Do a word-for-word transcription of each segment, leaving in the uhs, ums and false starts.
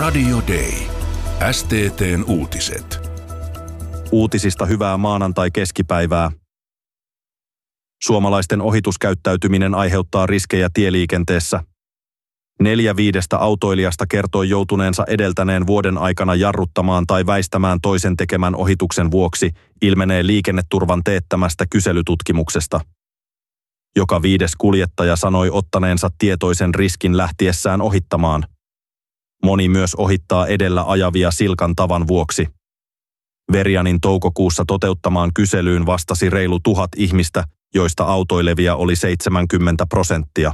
Radio Day. S T T:n uutiset. Uutisista hyvää maanantai-keskipäivää. Suomalaisten ohituskäyttäytyminen aiheuttaa riskejä tieliikenteessä. Neljä viidestä autoilijasta kertoi joutuneensa edeltäneen vuoden aikana jarruttamaan tai väistämään toisen tekemän ohituksen vuoksi, ilmenee liikenneturvan teettämästä kyselytutkimuksesta. Joka viides kuljettaja sanoi ottaneensa tietoisen riskin lähtiessään ohittamaan. Moni myös ohittaa edellä ajavia silkan tavan vuoksi. Verianin toukokuussa toteuttamaan kyselyyn vastasi reilu tuhat ihmistä, joista autoilevia oli seitsemänkymmentä prosenttia.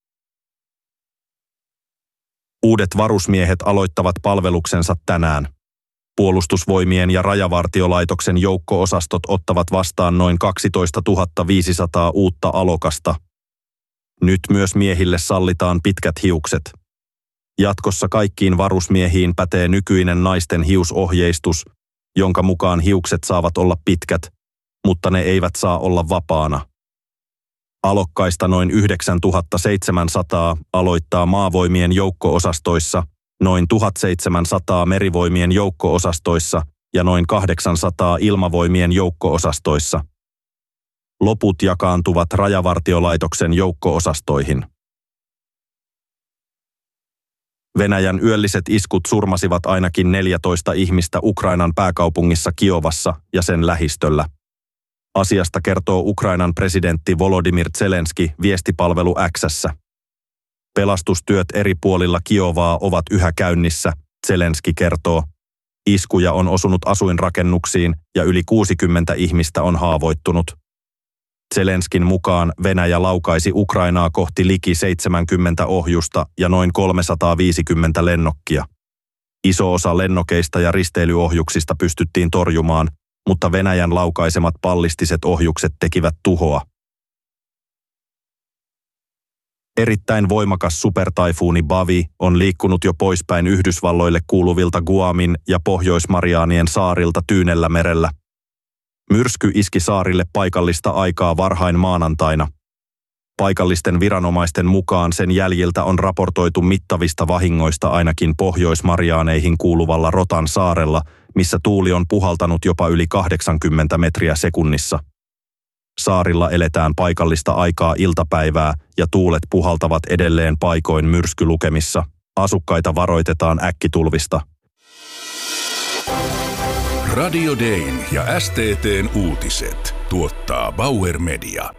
Uudet varusmiehet aloittavat palveluksensa tänään. Puolustusvoimien ja Rajavartiolaitoksen joukko-osastot ottavat vastaan noin kaksitoistatuhatta viisisataa uutta alokasta. Nyt myös miehille sallitaan pitkät hiukset. Jatkossa kaikkiin varusmiehiin pätee nykyinen naisten hiusohjeistus, jonka mukaan hiukset saavat olla pitkät, mutta ne eivät saa olla vapaana. Alokkaista noin yhdeksäntuhattaseitsemänsataa aloittaa maavoimien joukko-osastoissa, noin tuhatseitsemänsataa merivoimien joukko-osastoissa ja noin kahdeksansataa ilmavoimien joukko-osastoissa. Loput jakaantuvat Rajavartiolaitoksen joukko-osastoihin. Venäjän yölliset iskut surmasivat ainakin neljätoista ihmistä Ukrainan pääkaupungissa Kiovassa ja sen lähistöllä. Asiasta kertoo Ukrainan presidentti Volodymyr Zelenski viestipalvelu X:ssä. Pelastustyöt eri puolilla Kiovaa ovat yhä käynnissä, Zelenski kertoo. Iskuja on osunut asuinrakennuksiin ja yli kuusikymmentä ihmistä on haavoittunut. Zelenskin mukaan Venäjä laukaisi Ukrainaa kohti liki seitsemänkymmentä ohjusta ja noin kolmesataaviisikymmentä lennokkia. Iso osa lennokeista ja risteilyohjuksista pystyttiin torjumaan, mutta Venäjän laukaisemat ballistiset ohjukset tekivät tuhoa. Erittäin voimakas supertaifuuni Bavi on liikkunut jo poispäin Yhdysvalloille kuuluvilta Guamin ja Pohjois-Mariaanien saarilta Tyynellä merellä. Myrsky iski saarille paikallista aikaa varhain maanantaina. Paikallisten viranomaisten mukaan sen jäljiltä on raportoitu mittavista vahingoista ainakin Pohjois-Mariaaneihin kuuluvalla Rotan saarella, missä tuuli on puhaltanut jopa yli kahdeksankymmentä metriä sekunnissa. Saarilla eletään paikallista aikaa iltapäivää ja tuulet puhaltavat edelleen paikoin myrskylukemissa. Asukkaita varoitetaan äkkitulvista. Radio Dayn ja S T T:n uutiset tuottaa Bauer Media.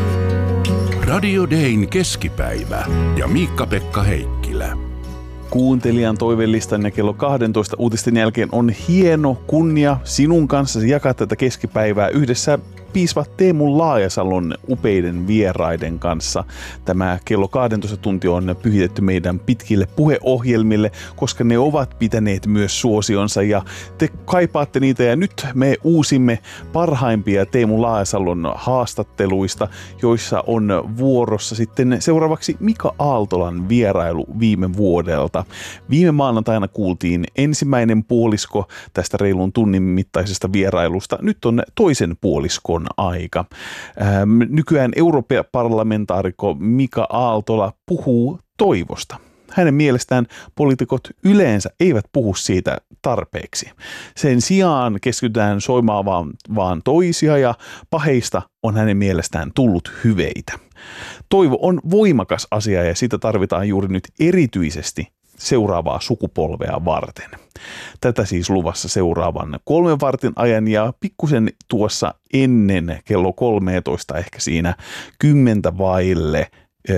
Radio Dayn keskipäivä ja Miikka-Pekka Heikkilä. Kuuntelijan toivelistan ja kello kaksitoista uutisten jälkeen on hieno kunnia sinun kanssasi jakaa tätä keskipäivää yhdessä piispa Teemu Laajasalon upeiden vieraiden kanssa. Tämä kello kaksitoista tunti on pyhitetty meidän pitkille puheohjelmille, koska ne ovat pitäneet myös suosionsa ja te kaipaatte niitä ja nyt me uusimme parhaimpia Teemu Laajasalon haastatteluista, joissa on vuorossa sitten seuraavaksi Mika Aaltolan vierailu viime vuodelta. Viime maanantaina kuultiin ensimmäinen puolisko tästä reilun tunnin mittaisesta vierailusta. Nyt on toisen puoliskon aika. Ähm, nykyään europarlamentaarikko Mika Aaltola puhuu toivosta. Hänen mielestään poliitikot yleensä eivät puhu siitä tarpeeksi. Sen sijaan keskitytään soimaan vaan, vaan toisia ja paheista on hänen mielestään tullut hyveitä. Toivo on voimakas asia ja sitä tarvitaan juuri nyt erityisesti seuraavaa sukupolvea varten. Tätä siis luvassa seuraavan kolmen vartin ajan ja pikkusen tuossa ennen kello kolmetoista ehkä siinä kymmentä vaille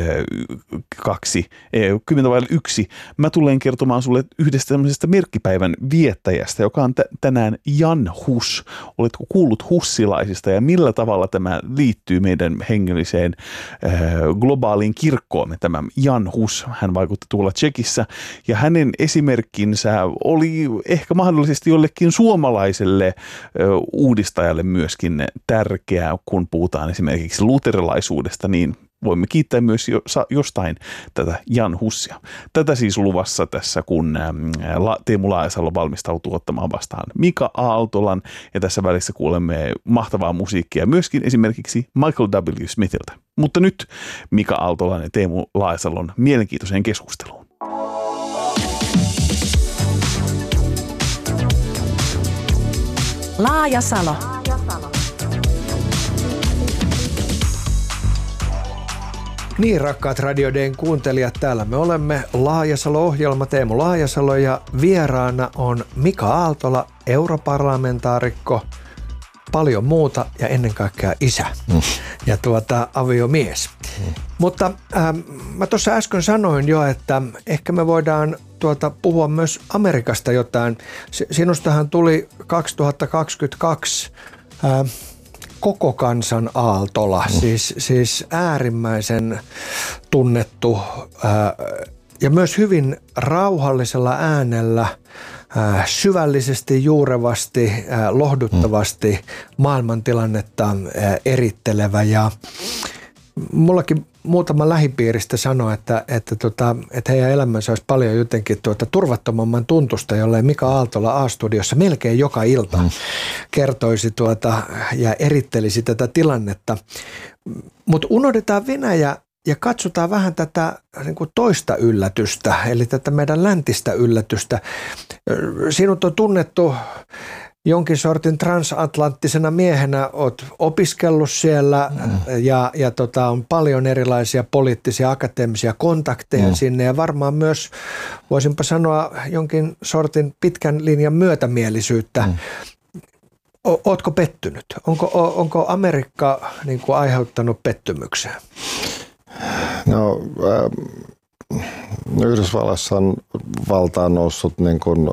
kaksi, kymmentä vaille yksi. Mä tulen kertomaan sulle yhdestä tämmöisestä merkkipäivän viettäjästä, joka on t- tänään Jan Hus. Oletko kuullut hussilaisista ja millä tavalla tämä liittyy meidän hengelliseen äh, globaaliin kirkkoomme, tämä Jan Hus. Hän vaikutti tuolla Tšekissä ja hänen esimerkkinsä oli ehkä mahdollisesti jollekin suomalaiselle äh, uudistajalle myöskin tärkeää, kun puhutaan esimerkiksi luterilaisuudesta, niin voimme kiittää myös jostain tätä Jan Hussia. Tätä siis luvassa tässä, kun Teemu Laajasalo valmistautuu ottamaan vastaan Mika Aaltolan. Ja tässä välissä kuulemme mahtavaa musiikkia myöskin esimerkiksi Michael W. Smithiltä. Mutta nyt Mika Aaltolan ja Teemu Laajasalon mielenkiintoiseen keskusteluun. Laajasalo. Niin, rakkaat Radio Dayn kuuntelijat, täällä me olemme Laajasalo-ohjelma, Teemu Laajasalo, ja vieraana on Mika Aaltola, europarlamentaarikko, paljon muuta ja ennen kaikkea isä mm. ja tuota, aviomies. Mm. Mutta ähm, mä tuossa äsken sanoin jo, että ehkä me voidaan tuota, puhua myös Amerikasta jotain. Sinustahan tuli kaksituhattakaksikymmentäkaksi äh, koko kansan Aaltola, mm. siis, siis äärimmäisen tunnettu ää, ja myös hyvin rauhallisella äänellä, ää, syvällisesti, juurevasti, ää, lohduttavasti mm. maailmantilannetta ää, erittelevä. Ja mullakin muutama lähipiiristä sanoi, että, että, tota, että heidän elämänsä olisi paljon jotenkin tuota turvattomamman tuntusta, jollei Mika Aaltola A-studiossa melkein joka ilta mm. kertoisi tuota, ja erittelisi tätä tilannetta. Mutta unohdetaan Venäjä ja katsotaan vähän tätä niin kuin toista yllätystä, eli tätä meidän läntistä yllätystä. Sinut on tunnettu jonkin sortin transatlanttisena miehenä, olet opiskellut siellä mm. ja, ja tota, on paljon erilaisia poliittisia akateemisia kontakteja mm. sinne ja varmaan myös, voisinpa sanoa, jonkin sortin pitkän linjan myötämielisyyttä. Mm. O, ootko pettynyt? Onko, o, onko Amerikka niin kuin aiheuttanut pettymyksiä? No, äh, Yhdysvalloissa on valtaan noussut niin kuin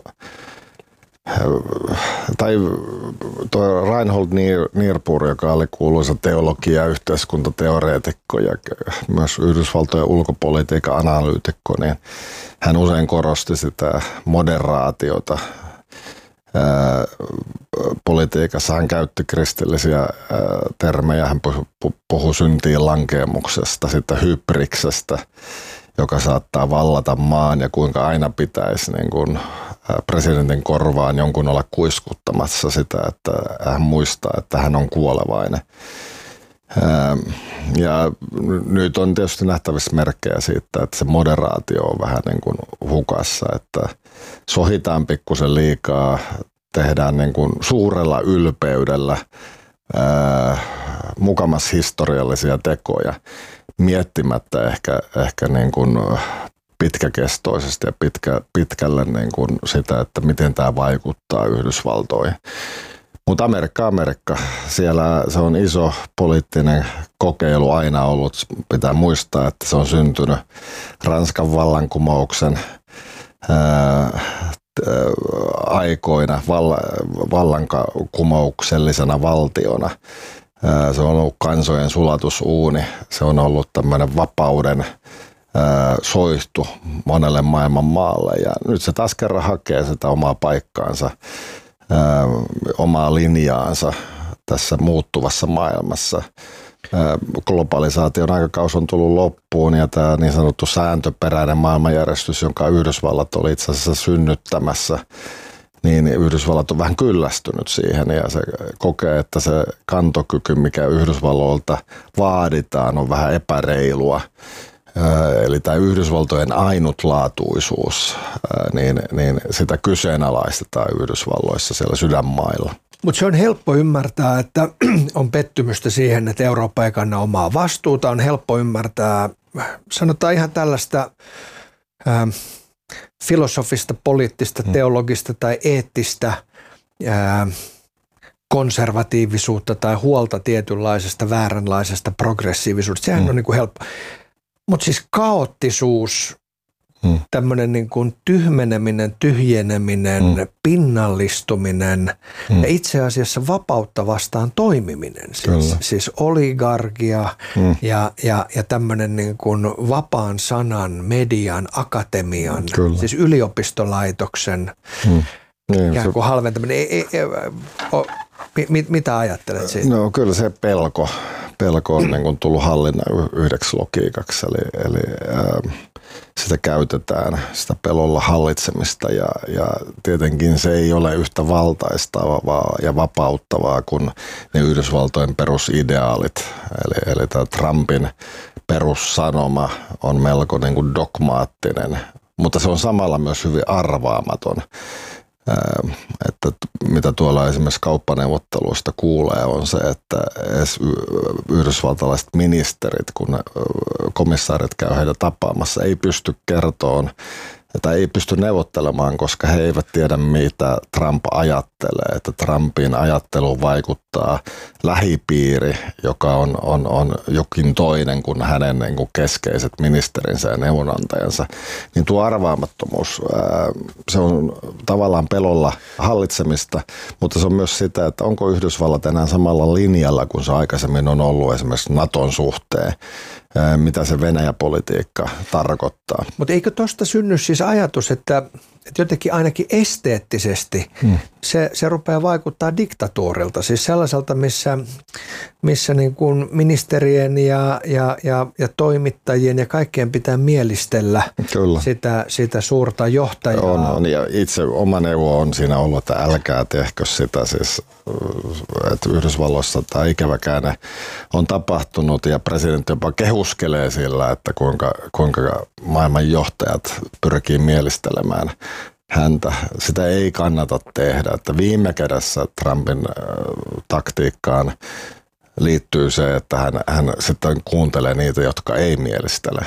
tai tuo Reinhold Niebuhr, joka oli kuuluisa teologia- ja yhteiskuntateoreetikko ja myös Yhdysvaltojen ulkopolitiikan analyytikko, niin hän usein korosti sitä moderaatiota ää, politiikassa. Hän käytti kristillisiä ää, termejä, hän puhui syntiin lankeemuksesta, sitten hybriksestä, joka saattaa vallata maan ja kuinka aina pitäisi niin kuin presidentin korvaan jonkun olla kuiskuttamassa sitä, että hän muistaa, että hän on kuolevainen. Ja nyt on tietysti nähtävissä merkkejä siitä, että se moderaatio on vähän niin kuin hukassa, että sohitaan pikkusen liikaa, tehdään niin kuin suurella ylpeydellä ää, mukamas historiallisia tekoja, miettimättä ehkä, ehkä niin kuin pitkäkestoisesti ja pitkä, pitkälle niin kuin sitä, että miten tämä vaikuttaa Yhdysvaltoihin. Mutta Amerikka, Amerikka, siellä se on iso poliittinen kokeilu aina ollut. Pitää muistaa, että se on syntynyt Ranskan vallankumouksen ää, aikoina valla, vallankumouksellisena valtiona. Ää, se on ollut kansojen sulatusuuni, se on ollut tämmöinen vapauden soihtu monelle maailman maalle ja nyt se taas kerran hakee sitä omaa paikkaansa, ää, omaa linjaansa tässä muuttuvassa maailmassa. Ää, globalisaation aikakausi on tullut loppuun ja tämä niin sanottu sääntöperäinen maailmanjärjestys, jonka Yhdysvallat oli itse asiassa synnyttämässä, niin Yhdysvallat on vähän kyllästynyt siihen ja se kokee, että se kantokyky, mikä Yhdysvalloilta vaaditaan, on vähän epäreilua. Eli tämä Yhdysvaltojen ainutlaatuisuus, niin, niin sitä kyseenalaistetaan Yhdysvalloissa siellä sydänmailla. Mutta se on helppo ymmärtää, että on pettymystä siihen, että Eurooppa ei kanna omaa vastuuta. On helppo ymmärtää, sanotaan ihan tällaista ää, filosofista, poliittista, teologista tai eettistä ää, konservatiivisuutta tai huolta tietynlaisesta vääränlaisesta progressiivisuudesta. Sehän mm. on niin kuin helppo. Mutta siis kaoottisuus, hmm. tämmöinen niin kuin tyhmeneminen, tyhjeneminen, hmm. pinnallistuminen hmm. ja itse asiassa vapautta vastaan toimiminen. Siis, siis oligarkia hmm. ja, ja, ja tämmöinen niin kuin vapaan sanan, median, akatemian, Kyllä. siis yliopistolaitoksen hmm. niin, ikään kuin se halventaminen. Ei, ei, ei, o, mit, mitä ajattelet siitä? No kyllä se pelko. Pelko on niin kuin tullut hallinnan yhdeksi logiikaksi, eli, eli ää, sitä käytetään, sitä pelolla hallitsemista ja, ja tietenkin se ei ole yhtä valtaistavaa ja vapauttavaa kuin ne Yhdysvaltojen perusideaalit. Eli, eli tämä Trumpin perussanoma on melko niin kuin dogmaattinen, mutta se on samalla myös hyvin arvaamaton. Että mitä tuolla esimerkiksi kauppaneuvotteluista kuulee on se, että edes yhdysvaltalaiset ministerit, kun komissaarit käy heitä tapaamassa, ei pysty kertomaan tai ei pysty neuvottelemaan, koska he eivät tiedä, mitä Trump ajattelee. Että Trumpin ajatteluun vaikuttaa lähipiiri, joka on, on, on jokin toinen kuin hänen niin kuin keskeiset ministerinsä ja neuvonantajansa. Niin tuo arvaamattomuus, se on tavallaan pelolla hallitsemista, mutta se on myös sitä, että onko Yhdysvallat enää samalla linjalla kuin se aikaisemmin on ollut esimerkiksi Naton suhteen, mitä se Venäjä-politiikka tarkoittaa. Mutta eikö tuosta synny siis ajatus, että, että jotenkin ainakin esteettisesti hmm. se, se rupeaa vaikuttaa diktatuurilta, siis sellaiselta, missä, missä niin kuin ministerien ja, ja, ja, ja toimittajien ja kaikkien pitää mielistellä sitä, sitä suurta johtajaa. On, on, ja itse oma neuvo on siinä ollut, että älkää tehkö sitä, siis, että Yhdysvalloissa tämä ikävä käänne on tapahtunut ja presidentti jopa kehuskelee sillä, että kuinka, kuinka maailman johtajat pyrkii mielistelemään häntä. Sitä ei kannata tehdä, että viime kädessä Trumpin äh, taktiikkaan liittyy se, että hän, hän sitten kuuntelee niitä, jotka ei mielistele.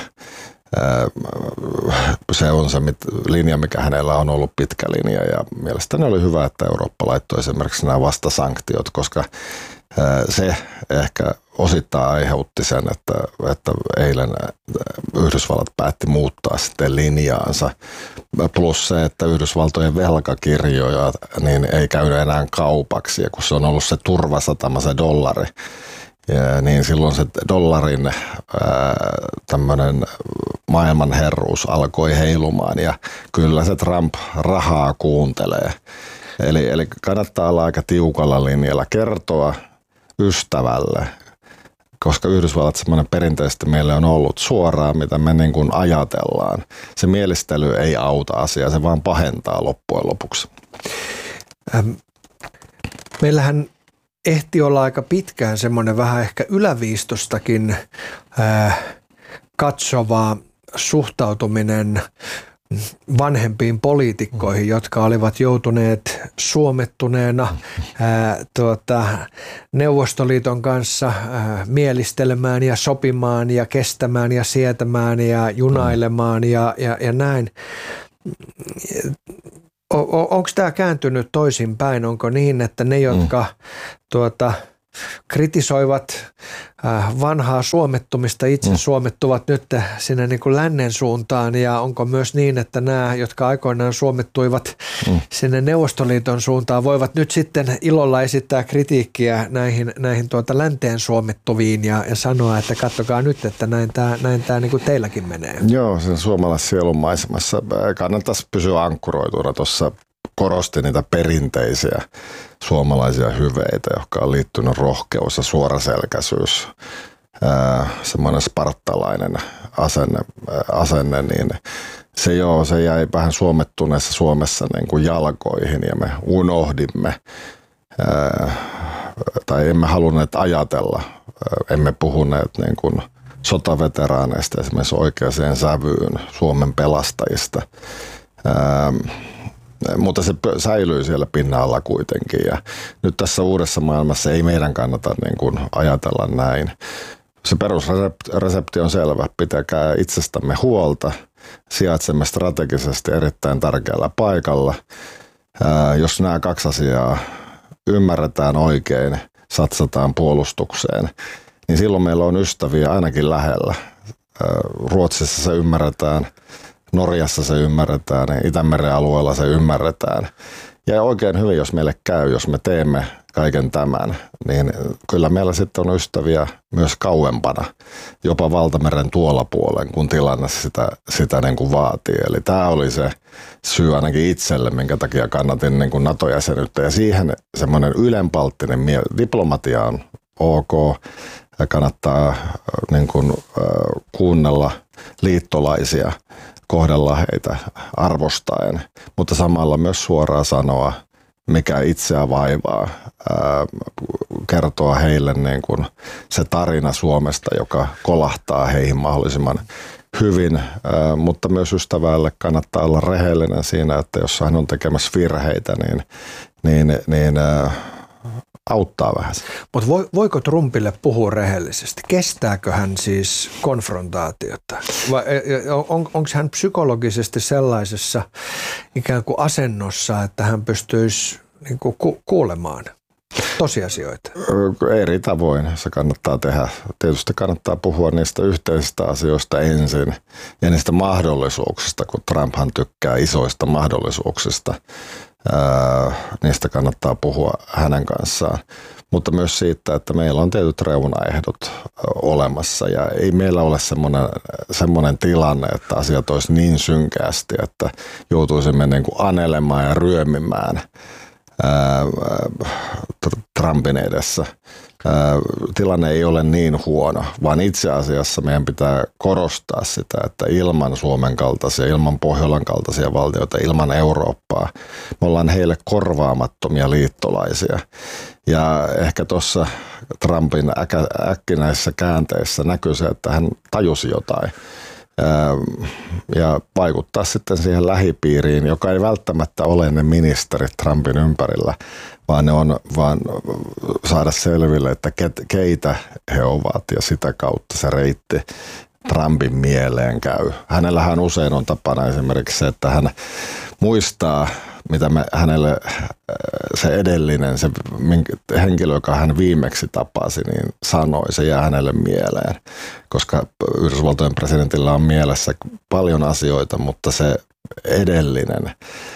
Äh, se on se mit, linja, mikä hänellä on ollut pitkä linja ja mielestäni oli hyvä, että Eurooppa laittoi esimerkiksi nämä vastasanktiot, koska äh, se ehkä osittain aiheutti sen, että, että eilen Yhdysvallat päätti muuttaa sitten linjaansa. Plus se, että Yhdysvaltojen velkakirjoja niin ei käynyt enää kaupaksi, ja kun se on ollut se turvasatama, se dollari, ja niin silloin se dollarin ää, tämmöinen maailmanherruus alkoi heilumaan, ja kyllä se Trump rahaa kuuntelee. Eli, eli kannattaa olla aika tiukalla linjalla, kertoa ystävälle, koska Yhdysvallat semmoinen perinteisesti meille on ollut suoraan, mitä me niin kuin ajatellaan. Se mielistely ei auta asiaa, se vaan pahentaa loppujen lopuksi. Ähm, meillähän ehti olla aika pitkään semmoinen vähän ehkä yläviistostakin äh, katsovaa suhtautuminen vanhempiin poliitikkoihin, jotka olivat joutuneet suomettuneena ää, tuota, Neuvostoliiton kanssa ää, mielistelemään ja sopimaan ja kestämään ja sietämään ja junailemaan ja, ja, ja näin. O, onko tämä kääntynyt toisinpäin? Onko niin, että ne, jotka mm. tuota, kritisoivat vanhaa suomettumista, itse mm. suomettuvat nyt sinne niin kuin lännen suuntaan, ja onko myös niin, että nämä, jotka aikoinaan suomettuivat mm. sinne Neuvostoliiton suuntaan, voivat nyt sitten ilolla esittää kritiikkiä näihin, näihin tuota länteen suomettuviin ja, ja sanoa, että katsokaa nyt, että näin tämä näin tämä niin kuin teilläkin menee. Joo, sen suomalaisielun maisemassa kannattaisi pysyä ankkuroituna tuossa. Korosti niitä perinteisiä suomalaisia hyveitä, jotka on liittynyt rohkeus ja suoraselkäisyys, semmoinen spartalainen asenne, asenne, niin se joo, se jäi vähän suomettuneessa Suomessa niin kuin jalkoihin ja me unohdimme ää, tai emme halunneet ajatella, emme puhuneet niin kuin sotaveteraaneista esimerkiksi oikeaan sävyyn, Suomen pelastajista. Ää, Mutta se säilyy siellä pinnalla kuitenkin, ja nyt tässä uudessa maailmassa ei meidän kannata niin kuin ajatella näin. Se perusresepti on selvä, pitäkää itsestämme huolta, sijaitsemme strategisesti erittäin tärkeällä paikalla. Ää, jos nämä kaksi asiaa ymmärretään oikein, satsataan puolustukseen, niin silloin meillä on ystäviä ainakin lähellä. Ää, Ruotsissa se ymmärretään. Norjassa se ymmärretään, Itämeren alueella se ymmärretään. Ja oikein hyvin, jos meille käy, jos me teemme kaiken tämän, niin kyllä meillä sitten on ystäviä myös kauempana, jopa Valtameren tuolla puolen, kun tilanne sitä, sitä niin kuin vaatii. Eli tämä oli se syy ainakin itselle, minkä takia kannatin niin kuin NATO-jäsenyyttä. Ja siihen semmoinen ylenpalttinen mie- diplomatia on ok, ja kannattaa niin kuin, äh, kuunnella liittolaisia, kohdella heitä arvostaen, mutta samalla myös suoraan sanoa, mikä itseä vaivaa, ää, kertoa heille niin kuin se tarina Suomesta, joka kolahtaa heihin mahdollisimman hyvin, mutta myös ystävälle kannattaa olla rehellinen siinä, että jos hän on tekemässä virheitä, niin, niin, niin auttaa vähän. Mutta voiko Trumpille puhua rehellisesti? Kestääkö hän siis konfrontaatiota? Vai on, onko hän psykologisesti sellaisessa ikään kuin asennossa, että hän pystyisi niin kuin ku, kuulemaan tosiasioita? Eri tavoin se kannattaa tehdä. Tietysti kannattaa puhua niistä yhteisistä asioista ensin ja niistä mahdollisuuksista, kun Trumphan tykkää isoista mahdollisuuksista. Ää, niistä kannattaa puhua hänen kanssaan, mutta myös siitä, että meillä on tietyt reunaehdot olemassa ja ei meillä ole semmoinen, semmoinen tilanne, että asiat olisi niin synkästi, että joutuisimme niin kuin anelemaan ja ryömimään ää, Trumpin edessä. Tilanne ei ole niin huono, vaan itse asiassa meidän pitää korostaa sitä, että ilman Suomen kaltaisia, ilman Pohjolan kaltaisia valtioita, ilman Eurooppaa, me ollaan heille korvaamattomia liittolaisia. Ja ehkä tuossa Trumpin äkä, äkkinäisissä käänteissä näkyy se, että hän tajusi jotain. Ja vaikuttaa sitten siihen lähipiiriin, joka ei välttämättä ole ne ministerit Trumpin ympärillä, vaan ne on vaan saada selville, että keitä he ovat ja sitä kautta se reitti Trumpin mieleen käy. Hänellähän usein on tapana esimerkiksi se, että hän muistaa, mitä me hänelle se edellinen, se henkilö, joka hän viimeksi tapasi, niin sanoi, se jää hänelle mieleen, koska Yhdysvaltojen presidentillä on mielessä paljon asioita, mutta se edellinen,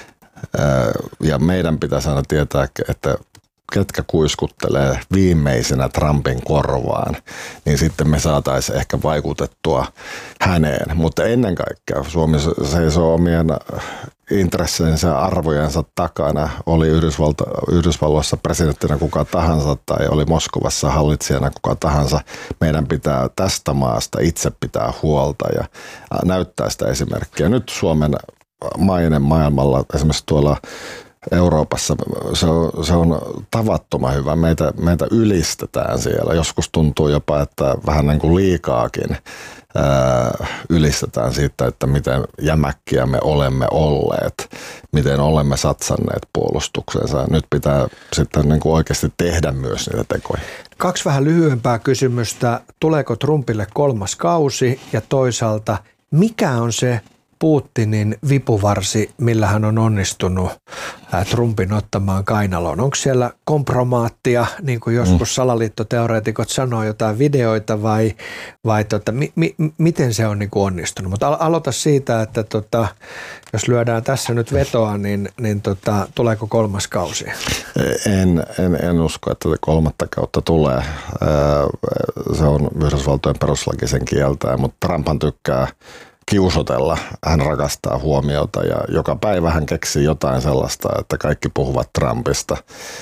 ja meidän pitäisi aina tietää, että ketkä kuiskuttelee viimeisenä Trumpin korvaan, niin sitten me saataisiin ehkä vaikutettua häneen. Mutta ennen kaikkea Suomi seisoo omien intresseinsä ja arvojensa takana. Oli Yhdysvalta, Yhdysvalloissa presidenttinä kuka tahansa tai oli Moskovassa hallitsijana kuka tahansa. Meidän pitää tästä maasta itse pitää huolta ja näyttää sitä esimerkkiä. Nyt Suomen maine maailmalla, esimerkiksi tuolla Euroopassa, se on, se on tavattoman hyvä. Meitä, meitä ylistetään siellä. Joskus tuntuu jopa, että vähän niin kuin liikaakin ää, ylistetään siitä, että miten jämäkkiä me olemme olleet, miten olemme satsanneet puolustukseensa. Nyt pitää sitten niin kuin oikeasti tehdä myös niitä tekoja. Kaksi vähän lyhyempää kysymystä. Tuleeko Trumpille kolmas kausi ja toisaalta mikä on se Putinin vipuvarsi, millä hän on onnistunut Trumpin ottamaan kainaloon? Onko siellä kompromaattia, niin kuin joskus salaliittoteoreetikot sanoo, jotain videoita vai, vai tota, mi, mi, miten se on niin kuin onnistunut? Mutta aloita siitä, että tota, jos lyödään tässä nyt vetoa, niin, niin tota, tuleeko kolmas kausi? En, en, en usko, että kolmatta kautta tulee. Se on Yhdysvaltojen perustuslaki sen kieltää, mutta Trumphan tykkää kiusotella. Hän rakastaa huomiota ja joka päivä hän keksii jotain sellaista, että kaikki puhuvat Trumpista.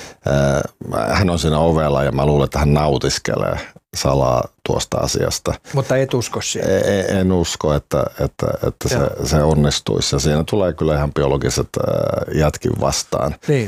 Hän on siinä ovella ja mä luulen, että hän nautiskelee salaa tuosta asiasta. Mutta et usko siihen? En, en usko, että, että, että se, se onnistuisi. Ja siinä tulee kyllä ihan biologiset jätkin vastaan. Niin.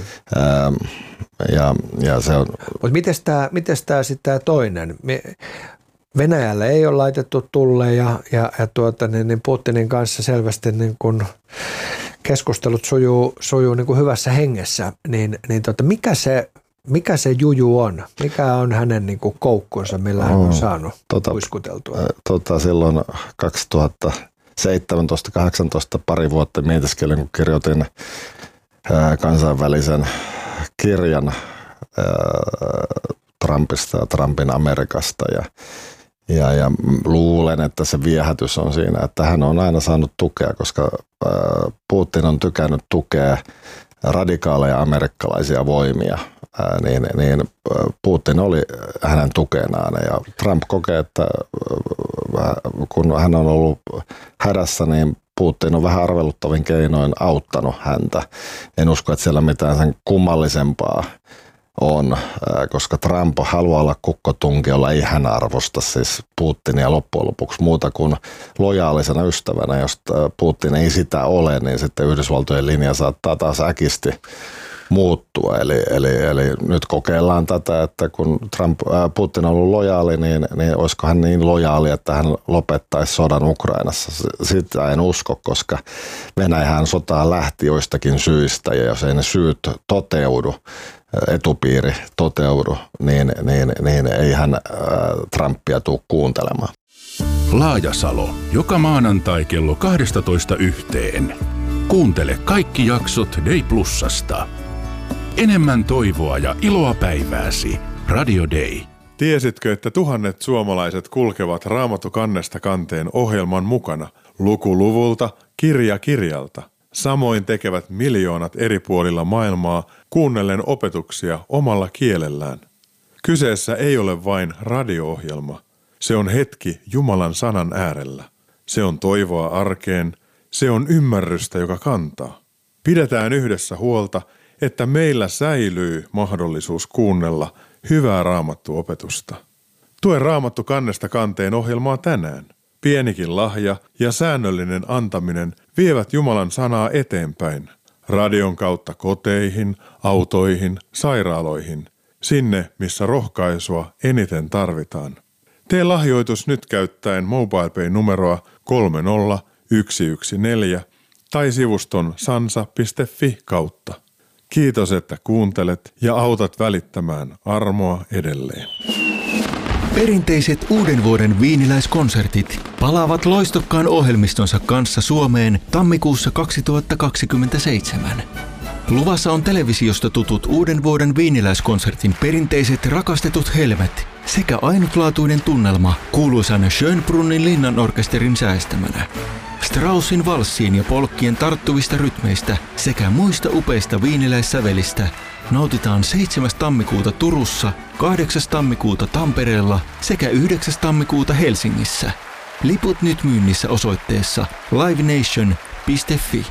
Ja, ja se on. Mutta mites tämä mites tää sitten tämä toinen? Me, Venäjälle ei ole laitettu tulleja ja, ja, ja tuota, niin, niin Putinin kanssa selvästi niin kun keskustelut sujuu, sujuu niin kun hyvässä hengessä, niin, niin tuota, mikä, se, mikä se juju on? Mikä on hänen niin kun koukkunsa, millä hän on saanut tota, kuiskuteltua? Tota, silloin kaksituhattaseitsemäntoista kahdeksantoista pari vuotta mietiskelin, kun kirjoitin ää, kansainvälisen kirjan ää, Trumpista ja Trumpin Amerikasta ja Ja, ja luulen, että se viehätys on siinä, että hän on aina saanut tukea, koska Putin on tykännyt tukea radikaaleja amerikkalaisia voimia, niin, niin Putin oli hänen tukenaan. Ja Trump kokee, että kun hän on ollut hädässä, niin Putin on vähän arveluttavin keinoin auttanut häntä. En usko, että siellä mitään sen kummallisempaa on, koska Trump haluaa olla kukkotunkiolla, ei hän arvosta siis Putinia loppujen lopuksi muuta kuin lojaalisena ystävänä. Jos Putin ei sitä ole, niin sitten Yhdysvaltojen linja saattaa taas äkisti muuttua. Eli, eli, eli nyt kokeillaan tätä, että kun Trump, ää, Putin on ollut lojaali, niin, niin olisiko hän niin lojaali, että hän lopettaisi sodan Ukrainassa. Sitä en usko, koska Venäjähän sotaan lähti joistakin syistä, ja jos ei ne syyt toteudu, etupiiri toteudu, niin, niin, niin ei hän ää, Trumpia tule kuuntelemaan. Laajasalo, joka maanantai kello kaksitoista yhteen. Kuuntele kaikki jaksot Day Plusasta. Enemmän toivoa ja iloa päivääsi. Radio Day. Tiesitkö, että tuhannet suomalaiset kulkevat Raamattu kannesta kanteen ohjelman mukana, luku luvulta, kirja kirjalta? Samoin tekevät miljoonat eri puolilla maailmaa kuunnellen opetuksia omalla kielellään. Kyseessä ei ole vain radio-ohjelma. Se on hetki Jumalan sanan äärellä. Se on toivoa arkeen. Se on ymmärrystä, joka kantaa. Pidetään yhdessä huolta, että meillä säilyy mahdollisuus kuunnella hyvää raamattuopetusta. Tue Raamattu kannesta kanteen ohjelmaa tänään. Pienikin lahja ja säännöllinen antaminen vievät Jumalan sanaa eteenpäin. Radion kautta koteihin, autoihin, sairaaloihin. Sinne, missä rohkaisua eniten tarvitaan. Tee lahjoitus nyt käyttäen MobilePay-numeroa kolme nolla yksi yksi neljä tai sivuston sansa piste fi kautta. Kiitos, että kuuntelet ja autat välittämään armoa edelleen. Perinteiset uuden vuoden viiniläiskonsertit palaavat loistokkaan ohjelmistonsa kanssa Suomeen tammikuussa kaksituhattakaksikymmentäseitsemän. Luvassa on televisiosta tutut uuden vuoden viiniläiskonsertin perinteiset rakastetut helmet sekä ainutlaatuinen tunnelma kuuluisan Schönbrunnin linnanorkesterin säästämänä. Straussin valssiin ja polkkien tarttuvista rytmeistä sekä muista upeista viiniläissävelistä nautitaan seitsemäs tammikuuta Turussa, kahdeksas tammikuuta Tampereella sekä yhdeksäs tammikuuta Helsingissä. Liput nyt myynnissä osoitteessa livenation piste fi.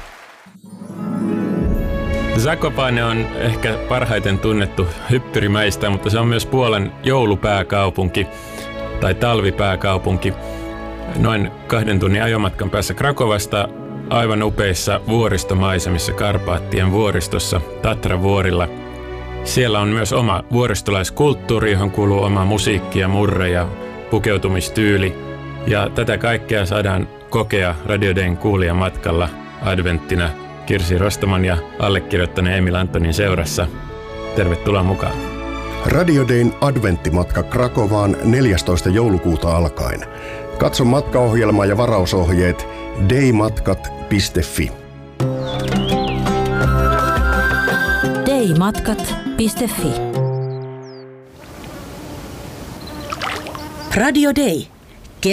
Zakopane on ehkä parhaiten tunnettu hyppyrimäistä, mutta se on myös Puolan joulupääkaupunki tai talvipääkaupunki. Noin kahden tunnin ajomatkan päässä Krakovasta aivan upeissa vuoristomaisemissa Karpaattien vuoristossa Tatra-vuorilla. Siellä on myös oma vuoristolaiskulttuuri, johon kuuluu oma musiikki ja murre ja pukeutumistyyli. Ja tätä kaikkea saadaan kokea Radio Dayn kuulijamatkalla adventtina Kirsi Rostaman ja allekirjoittaneen Emil Antonin seurassa. Tervetuloa mukaan. Radio Dayn adventtimatka Krakovaan neljästoista joulukuuta alkaen. Katso matkaohjelma ja varausohjeet daymatkat piste fi. daymatkat piste fi. Radio Day.